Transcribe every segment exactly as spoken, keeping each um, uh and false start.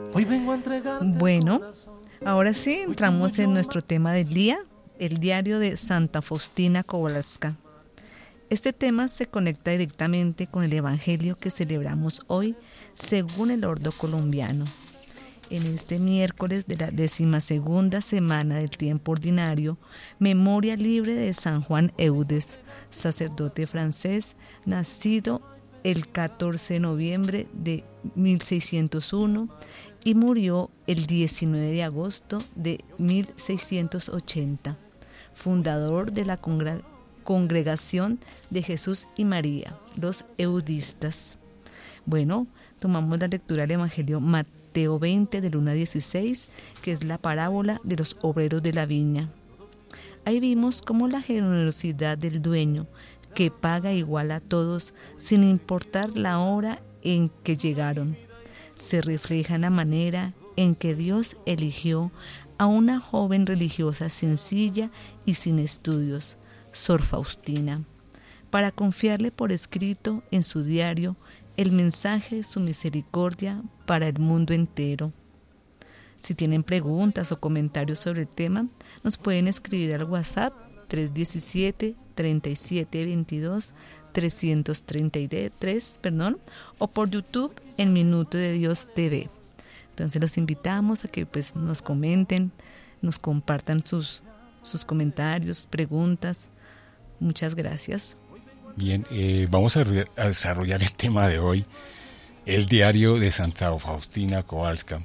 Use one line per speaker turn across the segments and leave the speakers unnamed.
Hoy vengo a entregarte.
Bueno, ahora sí entramos en nuestro tema del día, el diario de Santa Faustina Kowalska. Este tema se conecta directamente con el evangelio que celebramos hoy según el ordo colombiano. En este miércoles de la decimasegunda semana del tiempo ordinario, memoria libre de San Juan Eudes, sacerdote francés, nacido el catorce de noviembre de mil seiscientos uno y murió el diecinueve de agosto de mil seiscientos ochenta, fundador de la congre- Congregación de Jesús y María, los eudistas. Bueno, tomamos la lectura del Evangelio Mateo veinte, del uno a dieciséis, que es la parábola de los obreros de la viña. Ahí vimos cómo la generosidad del dueño, que paga igual a todos sin importar la hora en que llegaron, se refleja en la manera en que Dios eligió a una joven religiosa sencilla y sin estudios, Sor Faustina, para confiarle por escrito en su diario el mensaje de su misericordia para el mundo entero. Si tienen preguntas o comentarios sobre el tema, nos pueden escribir al WhatsApp tres uno siete, tres siete dos dos, tres tres tres, perdón, o por YouTube en Minuto de Dios T V. Entonces los invitamos a que pues nos comenten, nos compartan sus, sus comentarios, preguntas. Muchas gracias.
Bien, eh, vamos a, a desarrollar el tema de hoy, el diario de Santa Faustina Kowalska.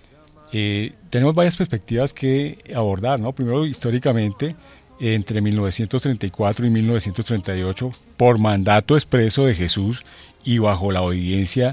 Eh, tenemos varias perspectivas que abordar, ¿no? Primero, históricamente, entre mil novecientos treinta y cuatro y mil novecientos treinta y ocho, por mandato expreso de Jesús y bajo la obediencia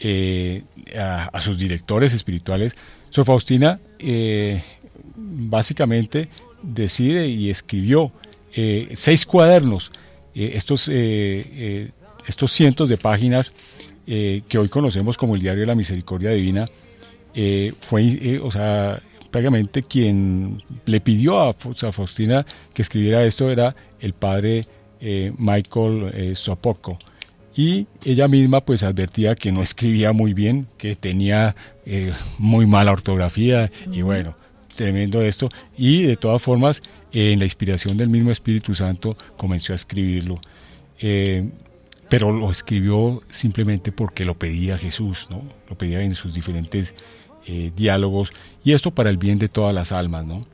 eh, a, a sus directores espirituales, Sor Faustina eh, básicamente decide y escribió eh, seis cuadernos, eh, estos, eh, eh, estos cientos de páginas eh, que hoy conocemos como el Diario de la Misericordia Divina. Eh, fue, eh, o sea, prácticamente quien le pidió a Faustina que escribiera esto era el padre eh, Michael eh, Sopoco, y ella misma pues advertía que no escribía muy bien, que tenía eh, muy mala ortografía, y bueno, tremendo esto, y de todas formas eh, en la inspiración del mismo Espíritu Santo comenzó a escribirlo, eh, pero lo escribió simplemente porque lo pedía Jesús, ¿no? Lo pedía en sus diferentes Eh, diálogos, y esto para el bien de todas las almas, ¿no?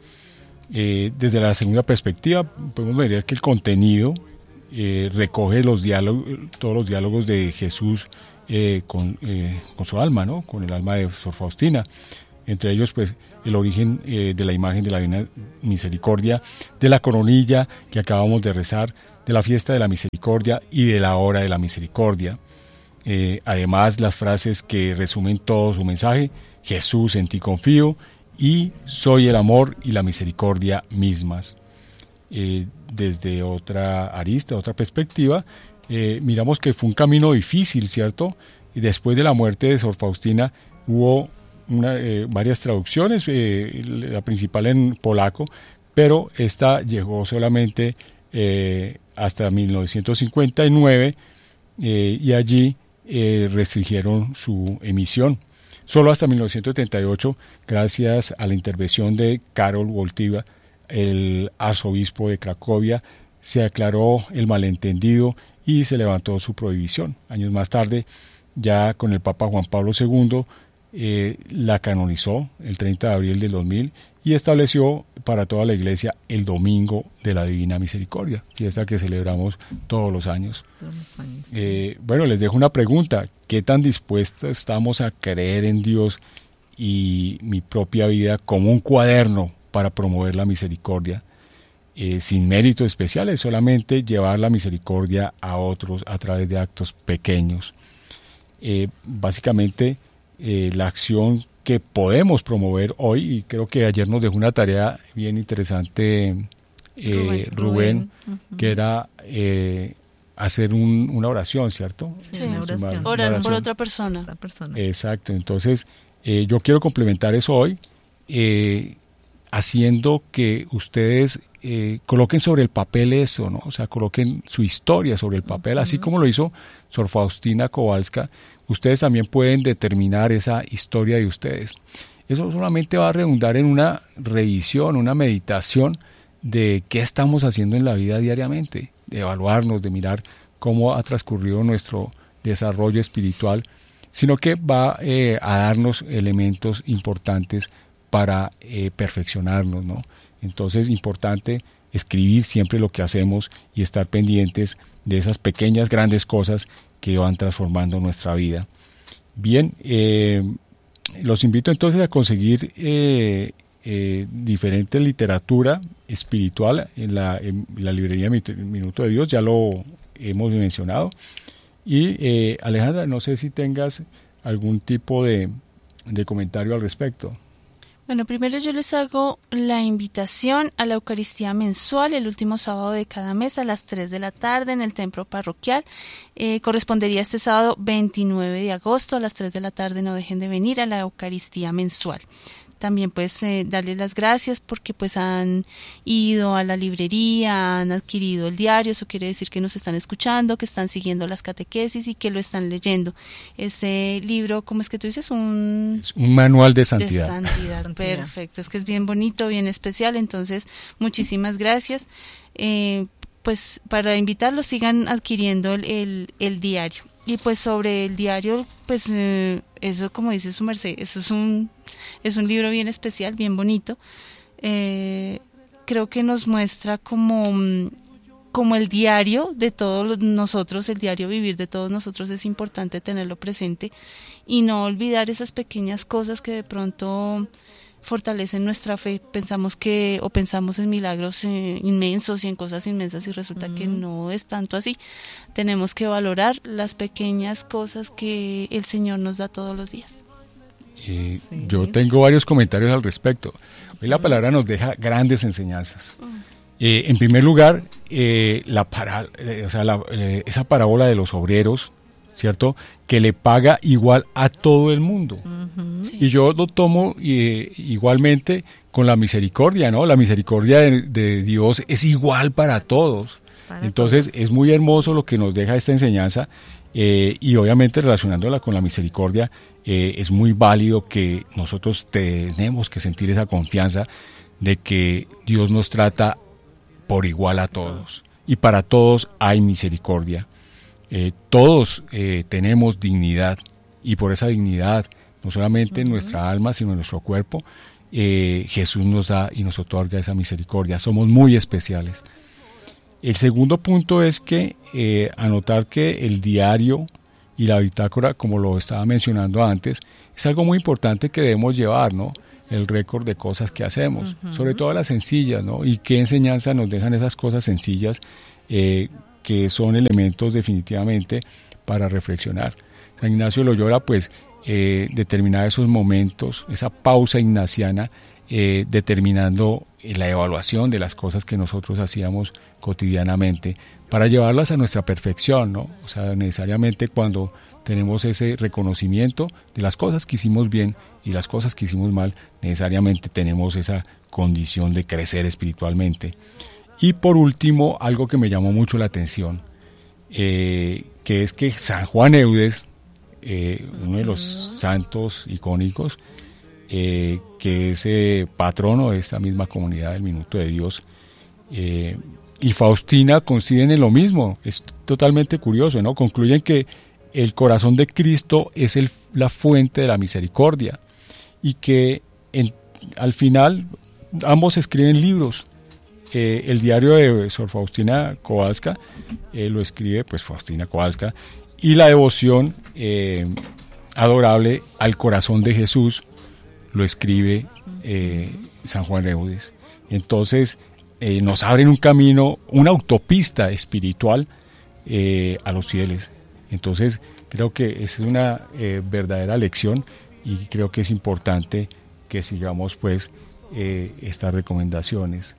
Eh, desde la segunda perspectiva podemos ver que el contenido eh, recoge los diálogos, todos los diálogos de Jesús eh, con, eh, con su alma, ¿no? Con el alma de Sor Faustina, entre ellos pues el origen eh, de la imagen de la Divina Misericordia, de la coronilla que acabamos de rezar, de la fiesta de la misericordia y de la hora de la misericordia. Eh, además, las frases que resumen todo su mensaje: Jesús, en ti confío, y soy el amor y la misericordia mismas. Eh, desde otra arista, otra perspectiva, eh, miramos que fue un camino difícil, ¿cierto? Y después de la muerte de Sor Faustina hubo una, eh, varias traducciones, eh, la principal en polaco, pero esta llegó solamente eh, hasta mil novecientos cincuenta y nueve, eh, y allí eh, restringieron su emisión. Solo hasta mil novecientos setenta y ocho, gracias a la intervención de Karol Wojtyła, el arzobispo de Cracovia, se aclaró el malentendido y se levantó su prohibición. Años más tarde, ya con el Papa Juan Pablo segundo, eh, la canonizó el treinta de abril del dos mil y estableció para toda la Iglesia el Domingo de la Divina Misericordia, fiesta que celebramos todos los años.
Todos los años.
Eh, bueno, les dejo una pregunta: ¿qué tan dispuestos estamos a creer en Dios y mi propia vida como un cuaderno para promover la misericordia, eh, sin méritos especiales, solamente llevar la misericordia a otros a través de actos pequeños? Eh, básicamente, eh, la acción que podemos promover hoy, y creo que ayer nos dejó una tarea bien interesante eh, Rubén, Rubén uh-huh. que era eh, hacer un, una oración, ¿cierto?
Sí, una oración.
Orar
una oración
por otra persona.
La persona.
Exacto, entonces eh, yo quiero complementar eso hoy, eh, haciendo que ustedes eh, coloquen sobre el papel eso, ¿no? O sea, coloquen su historia sobre el papel, uh-huh. así como lo hizo Sor Faustina Kowalska. Ustedes también pueden determinar esa historia de ustedes. Eso solamente va a redundar en una revisión, una meditación de qué estamos haciendo en la vida diariamente, de evaluarnos, de mirar cómo ha transcurrido nuestro desarrollo espiritual, sino que va eh, a darnos elementos importantes para eh, perfeccionarnos, ¿no? Entonces, importante escribir siempre lo que hacemos y estar pendientes de esas pequeñas, grandes cosas que van transformando nuestra vida. Bien, eh, los invito entonces a conseguir eh, eh, diferente literatura espiritual en la, en la librería Minuto de Dios, ya lo hemos mencionado. Y eh, Alejandra, no sé si tengas algún tipo de, de comentario al respecto.
Bueno, primero yo les hago la invitación a la Eucaristía mensual el último sábado de cada mes a las tres de la tarde en el templo parroquial. Eh, correspondería este sábado veintinueve de agosto a las tres de la tarde. No dejen de venir a la Eucaristía mensual. También pues eh, darles las gracias porque pues han ido a la librería, han adquirido el diario, eso quiere decir que nos están escuchando, que están siguiendo las catequesis y que lo están leyendo. Ese libro, ¿cómo es que tú dices? Un,
es un manual de santidad.
De santidad, perfecto, es que es bien bonito, bien especial, entonces muchísimas gracias. Eh, pues para invitarlos sigan adquiriendo el, el, el diario. Y pues sobre el diario, pues eh, eso como dice su merced, eso es un, es un libro bien especial, bien bonito. Eh, creo que nos muestra como, como el diario de todos nosotros, el diario vivir de todos nosotros, es importante tenerlo presente y no olvidar esas pequeñas cosas que de pronto fortalecen nuestra fe. Pensamos que o pensamos en milagros eh, inmensos y en cosas inmensas y resulta uh-huh. que no es tanto así. Tenemos que valorar las pequeñas cosas que el Señor nos da todos los días.
Eh, sí. Yo tengo varios comentarios al respecto. Hoy la palabra nos deja grandes enseñanzas. Uh-huh. Eh, en primer lugar, eh, la para, eh, o sea, la, eh, esa parábola de los obreros, ¿cierto? Que le paga igual a todo el mundo. Uh-huh. Sí. Y yo lo tomo eh, igualmente con la misericordia, ¿no? La misericordia de, de Dios es igual para todos. Para Entonces todos. Es muy hermoso lo que nos deja esta enseñanza eh, y obviamente relacionándola con la misericordia eh, es muy válido que nosotros tenemos que sentir esa confianza de que Dios nos trata por igual a todos y para todos hay misericordia. Eh, todos eh, tenemos dignidad y por esa dignidad, no solamente uh-huh. en nuestra alma, sino en nuestro cuerpo, eh, Jesús nos da y nos otorga esa misericordia. Somos muy especiales. El segundo punto es que eh, anotar que el diario y la bitácora, como lo estaba mencionando antes, es algo muy importante que debemos llevar, ¿no? El récord de cosas que hacemos, uh-huh. sobre todo las sencillas, ¿no? Y qué enseñanza nos dejan esas cosas sencillas eh, que son elementos definitivamente para reflexionar. San Ignacio Loyola pues eh, determinaba esos momentos, esa pausa ignaciana, eh, determinando la evaluación de las cosas que nosotros hacíamos cotidianamente para llevarlas a nuestra perfección, ¿no? O sea, necesariamente cuando tenemos ese reconocimiento de las cosas que hicimos bien y las cosas que hicimos mal, necesariamente tenemos esa condición de crecer espiritualmente. Y por último, algo que me llamó mucho la atención, eh, que es que San Juan Eudes, eh, uno de los santos icónicos, eh, que es eh, patrono de esta misma comunidad del Minuto de Dios, eh, y Faustina coinciden en lo mismo. Es totalmente curioso, ¿no? Concluyen que el corazón de Cristo es el, la fuente de la misericordia y que en, al final ambos escriben libros. Eh, el diario de Sor Faustina Kowalska eh, lo escribe pues Faustina Kowalska y la devoción eh, adorable al corazón de Jesús lo escribe eh, San Juan Eudes. Entonces eh, nos abren un camino, una autopista espiritual eh, a los fieles. Entonces creo que es una eh, verdadera lección y creo que es importante que sigamos pues eh, estas recomendaciones.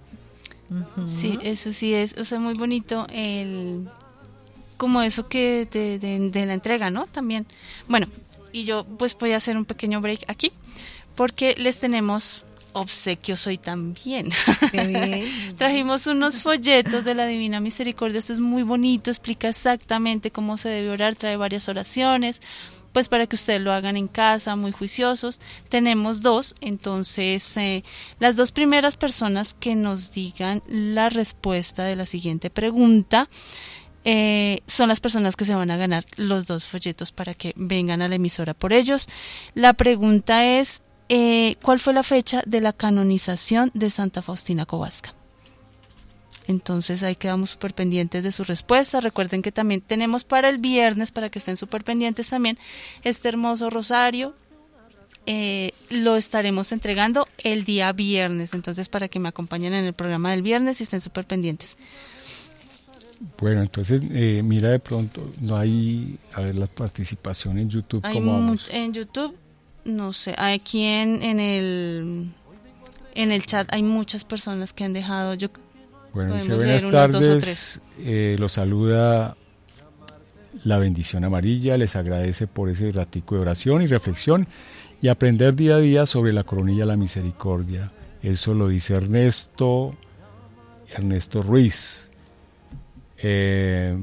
Sí, eso sí es, o sea, muy bonito el como eso que de, de, de la entrega, ¿no? También. Bueno, y yo pues voy a hacer un pequeño break aquí porque les tenemos obsequios hoy también.
Qué bien.
Trajimos unos folletos de la Divina Misericordia. Esto es muy bonito, explica exactamente cómo se debe orar, trae varias oraciones, pues para que ustedes lo hagan en casa, muy juiciosos. Tenemos dos, entonces eh, las dos primeras personas que nos digan la respuesta de la siguiente pregunta eh, son las personas que se van a ganar los dos folletos para que vengan a la emisora por ellos. La pregunta es, eh, ¿cuál fue la fecha de la canonización de Santa Faustina Kowalska? Entonces ahí quedamos súper pendientes de su respuesta. Recuerden que también tenemos para el viernes, para que estén súper pendientes también, este hermoso rosario. Eh, lo estaremos entregando el día viernes. Entonces para que me acompañen en el programa del viernes y estén súper pendientes.
Bueno, entonces eh, mira, de pronto no hay, a ver, la participación en YouTube,
Hay
¿cómo vamos?
mu- en YouTube, no sé, aquí en, en el en el chat hay muchas personas que han dejado. Yo
Bueno, dice,
podemos
buenas
leer unas dos o
tardes, eh, los saluda la bendición amarilla, les agradece por ese ratico de oración y reflexión y aprender día a día sobre la coronilla de la misericordia. Eso lo dice Ernesto, Ernesto Ruiz. Eh,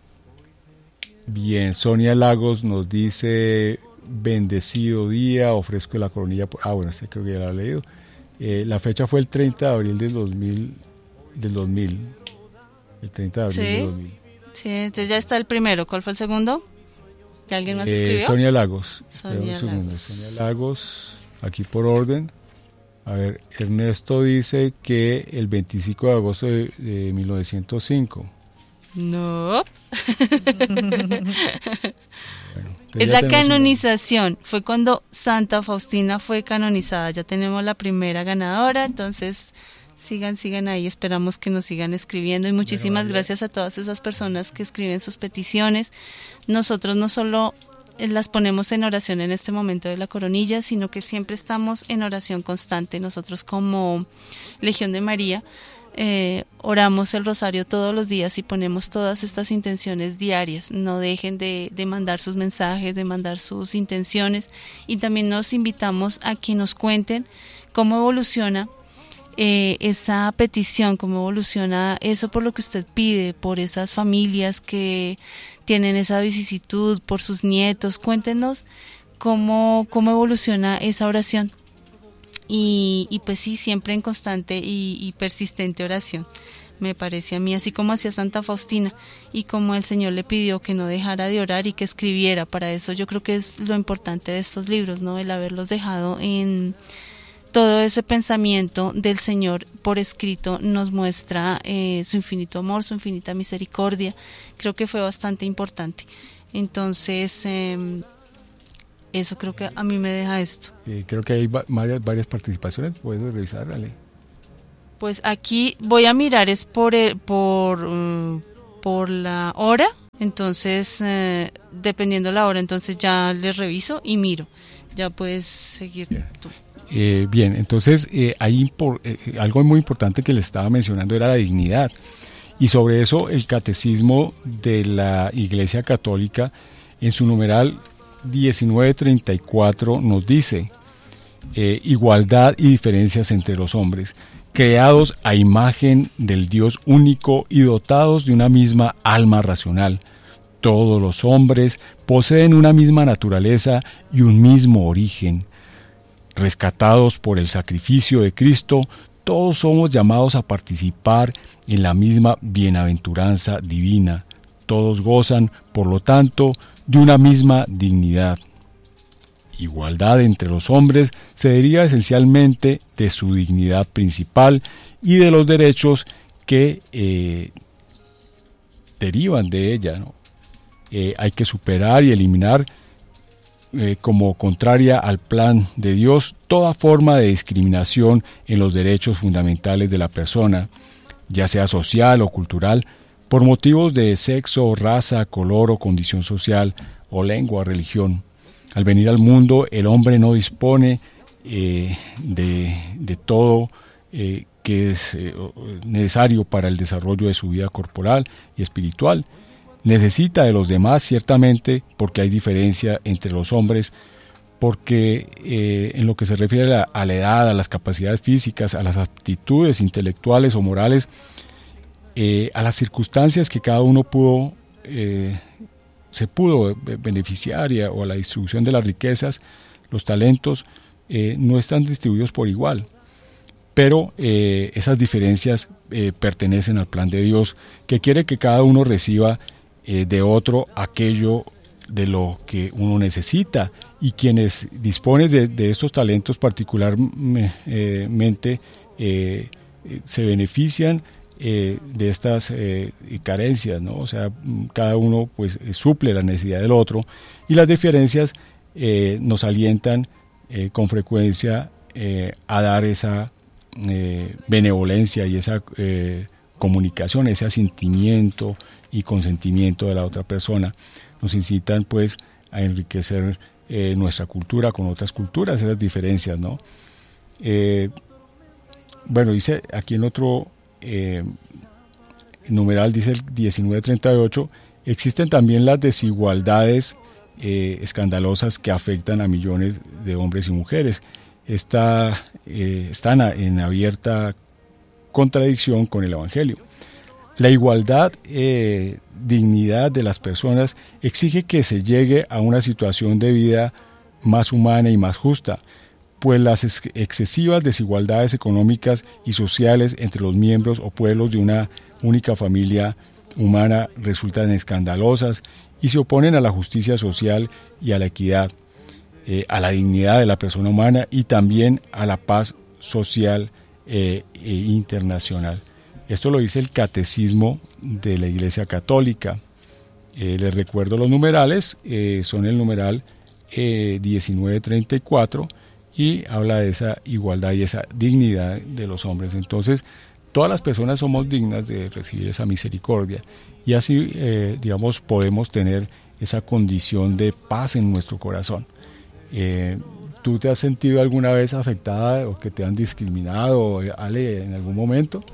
bien, Sonia Lagos nos dice, bendecido día, ofrezco la coronilla. Por... Ah, bueno, este creo que ya la he leído. Eh, la fecha fue el treinta de abril del dos mil. Del dos mil, el treinta de abril
¿Sí?
del dos mil.
Sí, entonces ya está el primero. ¿Cuál fue el segundo? ¿Que alguien más
Eh,
escribió?
Sonia Lagos.
Sonia
Un segundo,
Lagos.
Sonia Lagos, aquí por orden. A ver, Ernesto dice que el veinticinco de agosto de, de mil novecientos cinco.
No.
Bueno,
Es
ya
la
tenemos
canonización. Fue cuando Santa Faustina fue canonizada. Ya tenemos la primera ganadora, entonces sigan, sigan ahí. Esperamos que nos sigan escribiendo y muchísimas
Bueno,
gracias a todas esas personas que escriben sus peticiones. Nosotros no solo eh, las ponemos en oración en este momento de la coronilla, sino que siempre estamos en oración constante. Nosotros como Legión de María Eh, oramos el rosario todos los días y ponemos todas estas intenciones diarias. No dejen de, de mandar sus mensajes, de mandar sus intenciones, y también nos invitamos a que nos cuenten cómo evoluciona eh, esa petición, cómo evoluciona eso por lo que usted pide, por esas familias que tienen esa vicisitud, por sus nietos. Cuéntenos cómo, cómo evoluciona esa oración. Y, y pues sí, siempre en constante y, y persistente oración, me parece a mí, así como hacía Santa Faustina y como el Señor le pidió que no dejara de orar y que escribiera. Para eso yo creo que es lo importante de estos libros, ¿no? El haberlos dejado en todo ese pensamiento del Señor por escrito nos muestra eh, su infinito amor, su infinita misericordia. Creo que fue bastante importante. Entonces eh, eso creo que a mí me deja esto.
Eh, creo que hay va- varias, varias participaciones, puedes revisar, Ale.
Pues aquí voy a mirar es por el, por um, por la hora, entonces eh, dependiendo la hora, entonces ya les reviso y miro. Ya puedes seguir
Bien.
tú.
Eh, bien, entonces eh, hay impor- eh, algo muy importante que le estaba mencionando era la dignidad, y sobre eso el Catecismo de la Iglesia Católica en su numeral diecinueve treinta y cuatro nos dice eh, igualdad y diferencias entre los hombres, creados a imagen del Dios único y dotados de una misma alma racional. Todos los hombres poseen una misma naturaleza y un mismo origen. Rescatados por el sacrificio de Cristo, todos somos llamados a participar en la misma bienaventuranza divina. Todos gozan, por lo tanto, de una misma dignidad. Igualdad entre los hombres se deriva esencialmente de su dignidad principal y de los derechos que eh, derivan de ella, ¿no? Eh, hay que superar y eliminar eh, como contraria al plan de Dios toda forma de discriminación en los derechos fundamentales de la persona, ya sea social o cultural, por motivos de sexo, raza, color o condición social, o lengua, religión. Al venir al mundo, el hombre no dispone eh, de, de todo eh, que es eh, necesario para el desarrollo de su vida corporal y espiritual. Necesita de los demás, ciertamente, porque hay diferencia entre los hombres, porque eh, en lo que se refiere a la, a la edad, a las capacidades físicas, a las aptitudes intelectuales o morales, eh, a las circunstancias que cada uno pudo eh, se pudo beneficiar y a, o a la distribución de las riquezas, los talentos eh, no están distribuidos por igual. Pero eh, esas diferencias eh, pertenecen al plan de Dios, que quiere que cada uno reciba eh, de otro aquello de lo que uno necesita, y quienes disponen de, de estos talentos particularmente eh, eh, se benefician eh, de estas eh, carencias, ¿no? O sea, cada uno pues suple la necesidad del otro, y las diferencias eh, nos alientan eh, con frecuencia eh, a dar esa Eh, benevolencia y esa eh, comunicación, ese asentimiento y consentimiento de la otra persona. Nos incitan pues a enriquecer eh, nuestra cultura con otras culturas, esas diferencias, ¿no? Eh, bueno, dice aquí en otro eh, numeral, dice el diecinueve treinta y ocho, existen también las desigualdades eh, escandalosas que afectan a millones de hombres y mujeres. Está, eh, están en abierta contradicción con el Evangelio. La igualdad, eh, dignidad de las personas exige que se llegue a una situación de vida más humana y más justa, pues las ex- excesivas desigualdades económicas y sociales entre los miembros o pueblos de una única familia humana resultan escandalosas y se oponen a la justicia social y a la equidad, Eh, a la dignidad de la persona humana y también a la paz social eh, e internacional. Esto lo dice el Catecismo de la Iglesia Católica. Eh, les recuerdo los numerales, eh, son el numeral eh, diecinueve treinta y cuatro, y habla de esa igualdad y esa dignidad de los hombres. Entonces, todas las personas somos dignas de recibir esa misericordia, y así, eh, digamos, podemos tener esa condición de paz en nuestro corazón. Eh, ¿Tú te has sentido alguna vez afectada o que te han discriminado, Ale, en algún momento?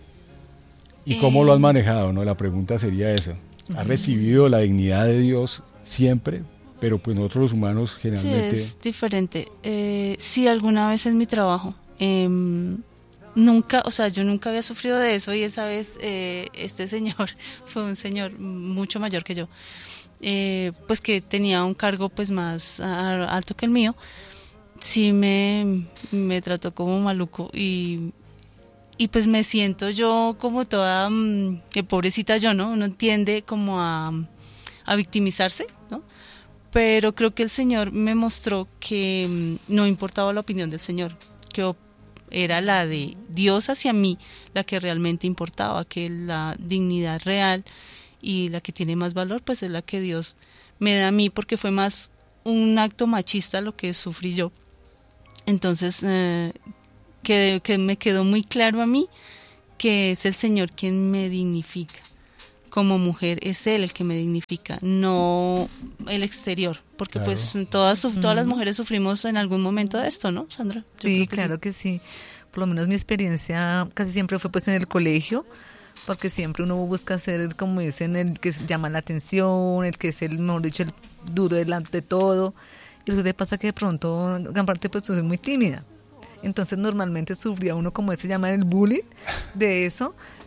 ¿Y eh, cómo lo has manejado? ¿No? La pregunta sería esa. ¿Has uh-huh. recibido la dignidad de Dios siempre? Pero pues nosotros los humanos generalmente...
Sí, es diferente. Eh, sí, alguna vez en mi trabajo. Eh, nunca, o sea, yo nunca había sufrido de eso, y esa vez eh, este señor fue un señor mucho mayor que yo. Eh, pues que tenía un cargo pues más a, alto que el mío, sí me, me trató como maluco, y, y pues me siento yo como toda mmm, que pobrecita yo, ¿no? Uno tiende como a, a victimizarse, ¿no? Pero creo que el Señor me mostró que mmm, no importaba la opinión del Señor, que era la de Dios hacia mí la que realmente importaba, que la dignidad real y la que tiene más valor pues es la que Dios me da a mí, porque fue más un acto machista lo que sufrí yo. Entonces eh, que, que me quedó muy claro a mí que es el Señor quien me dignifica como mujer, es Él el que me dignifica, no el exterior, porque claro. pues todas, todas las mujeres sufrimos en algún momento de esto, ¿no, Sandra?
Yo sí, que claro sí. que sí. Por lo menos mi experiencia casi siempre fue pues en el colegio, porque siempre uno busca ser, como dicen, el que llama la atención, el que es el, mejor dicho, el duro delante de todo. Y resulta que pasa que de pronto, gran parte pues soy muy tímida. Entonces normalmente sufría uno como ese llama el bullying de eso,